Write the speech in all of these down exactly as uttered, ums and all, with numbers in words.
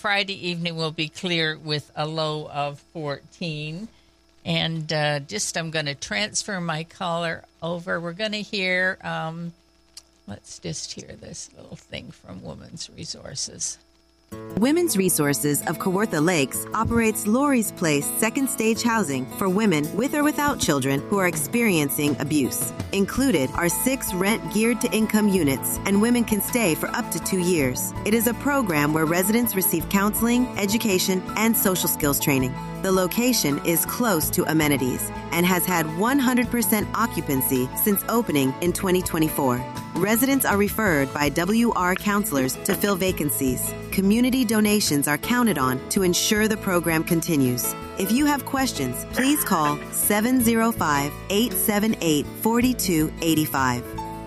Friday evening will be clear with a low of fourteen. And uh, just I'm going to transfer my caller over. We're going to hear, um, let's just hear this little thing from Women's Resources. Women's Resources of Kawartha Lakes operates Laurie's Place second stage housing for women with or without children who are experiencing abuse. Included are six rent geared to income units, and women can stay for up to two years. It is a program where residents receive counseling, education, and social skills training. The location is close to amenities and has had one hundred percent occupancy since opening in twenty twenty-four. Residents are referred by W R counselors to fill vacancies. Community donations are counted on to ensure the program continues. If you have questions, please call seven oh five, eight seven eight, four two eight five.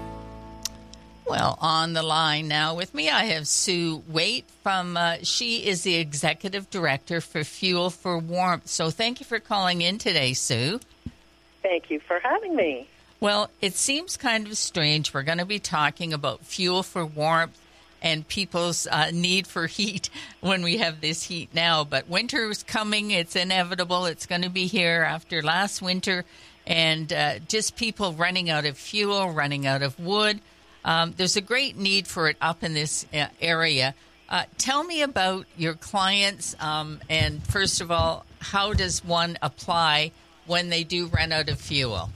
Well, on the line now with me, I have Sue Waite from, uh, she is the Executive Director for Fuel for Warmth. So thank you for calling in today, Sue. Thank you for having me. Well, it seems kind of strange. We're going to be talking about fuel for warmth and people's uh, need for heat when we have this heat now. But winter is coming. It's inevitable. It's going to be here after last winter. And uh, just people running out of fuel, running out of wood. Um, there's a great need for it up in this uh, area. Uh, tell me about your clients. Um, and first of all, how does one apply when they do run out of fuel?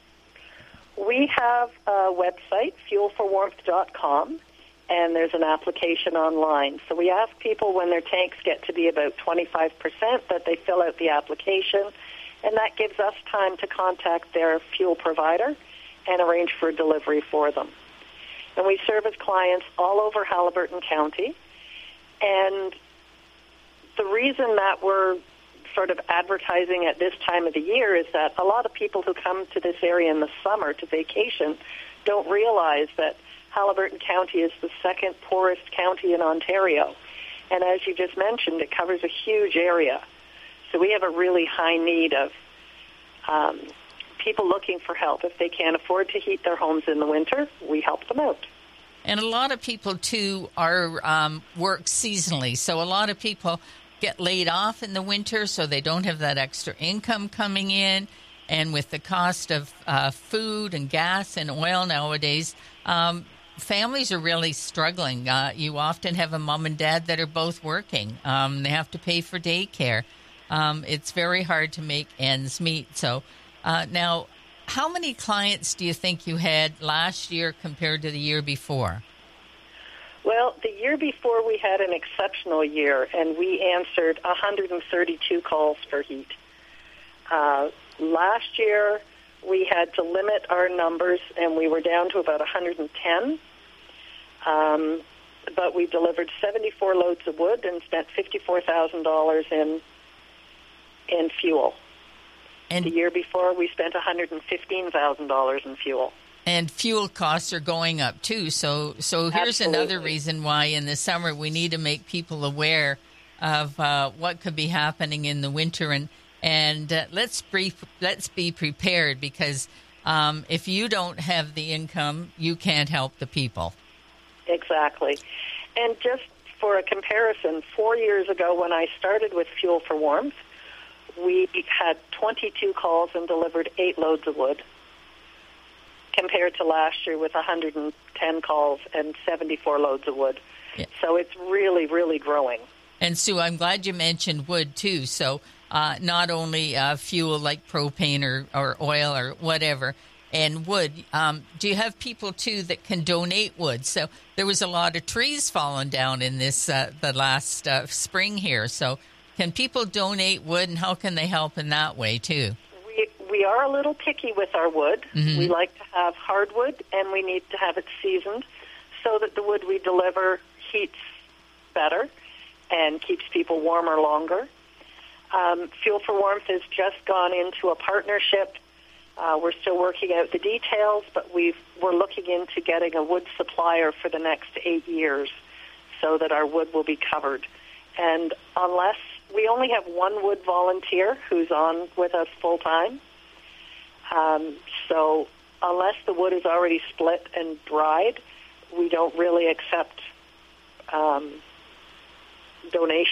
We have a website, fuel for warmth dot com, and there's an application online. So we ask people when their tanks get to be about twenty-five percent that they fill out the application, and that gives us time to contact their fuel provider and arrange for a delivery for them. And we service clients all over Haliburton County, and the reason that we're sort of advertising at this time of the year is that a lot of people who come to this area in the summer to vacation don't realize that Haliburton County is the second poorest county in Ontario. And as you just mentioned, it covers a huge area. So we have a really high need of um, people looking for help. If they can't afford to heat their homes in the winter, we help them out. And a lot of people, too, are um, work seasonally. So a lot of people get laid off in the winter, so they don't have that extra income coming in. And with the cost of uh, food and gas and oil nowadays, um, families are really struggling. Uh, you often have a mom and dad that are both working. Um, they have to pay for daycare. Um, it's very hard to make ends meet. So uh, now, how many clients do you think you had last year compared to the year before? Well, the year before we had an exceptional year, and we answered one hundred thirty-two calls for heat. Uh, last year, we had to limit our numbers, and we were down to about one hundred ten. Um, but we delivered seventy-four loads of wood and spent fifty-four thousand dollars in in fuel. And the year before, we spent one hundred fifteen thousand dollars in fuel. And fuel costs are going up, too. So so here's Absolutely. Another reason why in the summer we need to make people aware of uh, what could be happening in the winter. And, and uh, let's, be, let's be prepared, because um, if you don't have the income, you can't help the people. Exactly. And just for a comparison, four years ago when I started with Fuel for Warmth, we had twenty-two calls and delivered eight loads of wood, compared to last year with one hundred ten calls and seventy-four loads of wood. Yeah. So it's really, really growing. And Sue, I'm glad you mentioned wood, too. So uh, not only uh, fuel like propane or, or oil or whatever, and wood. Um, do you have people, too, that can donate wood? So there was a lot of trees falling down in this uh, the last uh, spring here. So can people donate wood, and how can they help in that way, too? We, we are a little picky with our wood. Mm-hmm. We like to have hardwood, and we need to have it seasoned so that the wood we deliver heats better and keeps people warmer longer. Um, Fuel for Warmth has just gone into a partnership. Uh, we're still working out the details, but we've, we're looking into getting a wood supplier for the next eight years so that our wood will be covered. And unless we only have one wood volunteer who's on with us full-time, um, so unless the wood is already split and dried, we don't really accept um, donations.